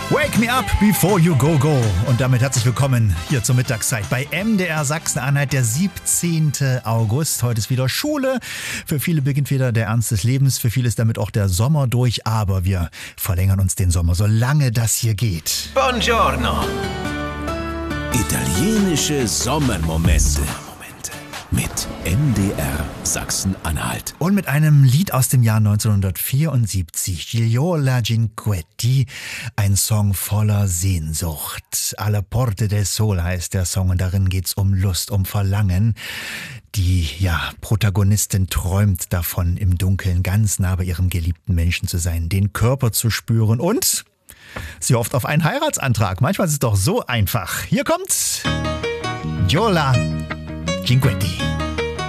Wake me up before you go go. Und damit herzlich willkommen hier zur Mittagszeit bei MDR Sachsen-Anhalt, der 17. August. Heute ist wieder Schule. Für viele beginnt wieder der Ernst des Lebens. Für viele ist damit auch der Sommer durch. Aber wir verlängern uns den Sommer, solange das hier geht. Buongiorno. Italienische Sommermomente mit MDR Sachsen-Anhalt. Und mit einem Lied aus dem Jahr 1974, Gioiola Cinquetti, ein Song voller Sehnsucht. Alla Porte del Sol heißt der Song und darin geht's um Lust, um Verlangen. Die Protagonistin träumt davon, im Dunkeln ganz nah bei ihrem geliebten Menschen zu sein, den Körper zu spüren und sie hofft auf einen Heiratsantrag. Manchmal ist es doch so einfach. Hier kommt Gioiola Cinquetti.